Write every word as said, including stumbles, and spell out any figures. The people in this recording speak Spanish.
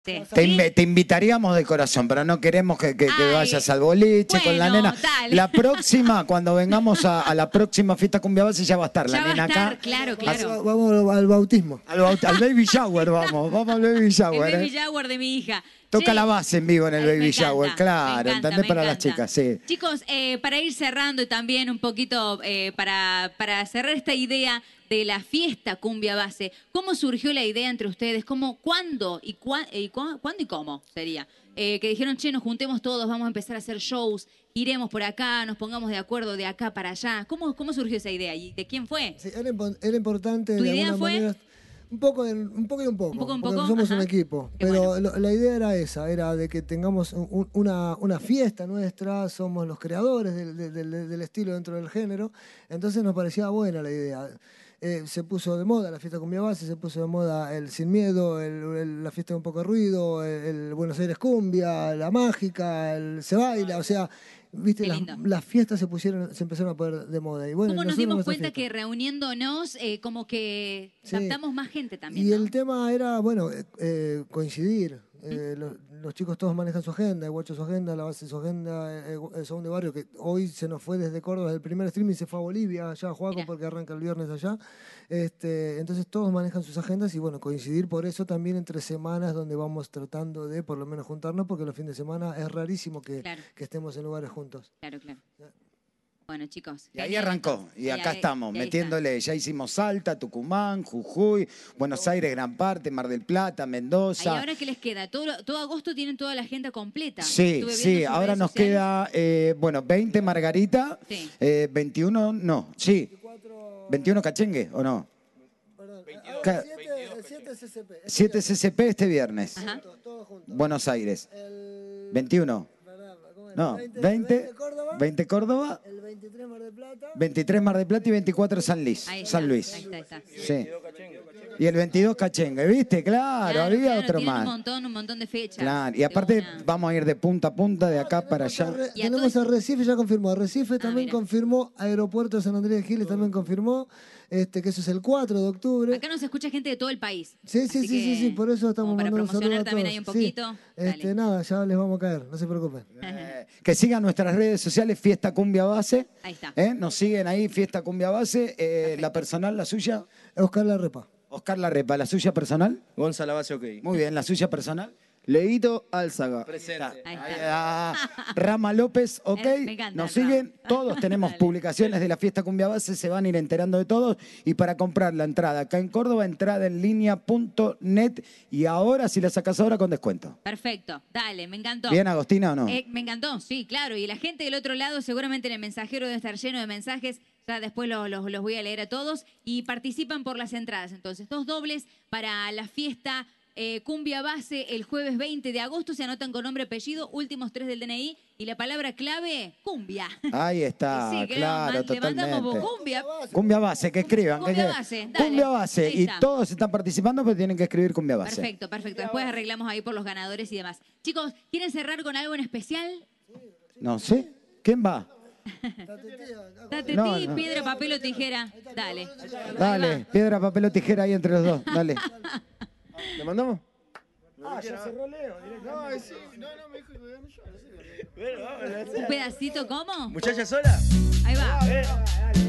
Sí. Te, ¿Sí? inv te invitaríamos de corazón, pero no queremos que, que, que vayas al boliche bueno, con la nena. dale. La próxima, cuando vengamos a, a la próxima fiesta cumbia base, ya va a estar ya la va nena a estar, acá. claro, claro. Vamos al bautismo. Al, baut al baby shower vamos, vamos al baby shower. El baby ¿eh? shower de mi hija. Toca Che, la base en vivo en el ay, baby me encanta, shower, claro, me encanta, ¿entendés? me Para las encanta. chicas, sí. Chicos, eh, para ir cerrando y también un poquito eh, para, para cerrar esta idea de la fiesta cumbia base, ¿cómo surgió la idea entre ustedes? ¿Cómo, cuándo y, cuá, y cuá, cuándo y cómo sería? Eh, que dijeron, che, nos juntemos todos, vamos a empezar a hacer shows, iremos por acá, nos pongamos de acuerdo de acá para allá. ¿Cómo, cómo surgió esa idea y de quién fue? Sí, era, era importante. ¿Tu de idea alguna fue? manera, un poco, de, un poco y un poco. Un poco, un porque poco. Somos Ajá. un equipo. Qué Pero bueno. lo, la idea era esa, era de que tengamos un, una, una fiesta nuestra, somos los creadores del, del, del, del estilo dentro del género, entonces nos parecía buena la idea. Eh, se puso de moda la fiesta cumbia base, se puso de moda el Sin Miedo, el, el, la fiesta de un poco de ruido, el, el Buenos Aires cumbia, la mágica, el Se Baila, o sea, viste, las, las fiestas se pusieron, se empezaron a poner de moda. Y bueno, ¿Cómo nos nosotros dimos nuestra cuenta fiesta. que reuniéndonos eh, como que Sí. captamos más gente también? Y ¿no? el tema era, bueno, eh, eh, coincidir. Eh, los, los chicos todos manejan su agenda, el Guacho su agenda, la base su agenda, el, el segundo barrio, que hoy se nos fue desde Córdoba, el primer streaming se fue a Bolivia, allá a Juaco, porque arranca el viernes allá. Este, entonces todos manejan sus agendas y bueno, coincidir por eso también entre semanas donde vamos tratando de por lo menos juntarnos, porque los fines de semana es rarísimo que, Claro. que estemos en lugares juntos. Claro, claro. Bueno, chicos. Y ahí genial arrancó, entonces. y acá ahí- estamos, y ahí metiéndole, ya hicimos Salta, Tucumán, Jujuy, Buenos Aires gran parte, Mar del Plata, está. ¿Y Mendoza. ahora qué les queda? Todo, todo agosto tienen toda la agenda completa. Sí, Estuve sí, viendo sus ahora redes nos sociales. queda, eh, bueno, veinte Margarita, Sí. eh, veintiuno, no, sí, veintiuno Cachengue, ¿o no? Ca- siete C C P. siete C C P este viernes, Ajá. Todos juntos. Buenos Aires, El, veintiuno, no, veinte, Córdoba, veinte Córdoba, el veintitrés Mar del Plata. veintitrés Mar del Plata y veinticuatro San Luis, Ahí está, San Luis. ahí está, ahí está. Sí. Y el veintidós Cachengue, ¿viste? Claro, Claro, había claro, otro tienen más. un montón, un montón de fechas. Claro, y de aparte una. vamos a ir de punta a punta, de acá para allá. Arre- Y a tenemos todo a Recife, ya confirmó. Recife también mira. confirmó. Aeropuerto de San Andrés de Giles también confirmó. Este, que eso es el cuatro de octubre. Acá nos escucha gente de todo el país. Sí, sí, Así sí, sí, que, sí, por eso estamos como para mandando un saludo promocionar a también todos. ahí un Sí. poquito. Este, Dale. nada, ya les vamos a caer, no se preocupen. Eh, que sigan nuestras redes sociales, Fiesta Cumbia Base. Ahí está. ¿eh? Nos siguen ahí, Fiesta Cumbia Base. Eh, la personal, la suya, Oscar Larrepa. Oscar Larrepa. ¿La suya personal? Gonzalo Base, ok. Muy bien, ¿la suya personal? Leito Álzaga. Presente. Ahí Ahí está. está. Rama López, ok. Eh, me encanta, Nos Rama. siguen. Todos tenemos Dale. publicaciones de la Fiesta Cumbia Base, se van a ir enterando de todos. Y para comprar la entrada acá en Córdoba, entrada en línea punto net. Y ahora, si la sacas ahora, con descuento. Perfecto. Dale, me encantó. ¿Bien, Agostina, o no? Eh, me encantó, sí, claro. Y la gente del otro lado, seguramente en el mensajero debe estar lleno de mensajes. Ya después los, los, los voy a leer a todos. Y participan por las entradas. Entonces, dos dobles para la fiesta eh, Cumbia Base el jueves veinte de agosto. Se anotan con nombre, apellido, últimos tres del D N I. Y la palabra clave, cumbia. Ahí está, Sí, que claro, le mandamos totalmente. vos, cumbia. Cumbia Base, que escriban. que Cumbia escriban. Base, dale. Cumbia Base. Ahí Y está. todos están participando, pero tienen que escribir Cumbia Base. Perfecto, perfecto. Después arreglamos ahí por los ganadores y demás. Chicos, ¿quieren cerrar con algo en especial? No sé. ¿Quién va? Date No, ti, no. piedra, papel o tijera. Dale. Dale, piedra, papel o tijera ahí entre los dos. Dale. ¿Le mandamos? Ah, ya cerró Leo. No, sí, no, no, me dijo que yo. Bueno, vamos, ¿Un pedacito cómo? Muchacha sola. Ahí va.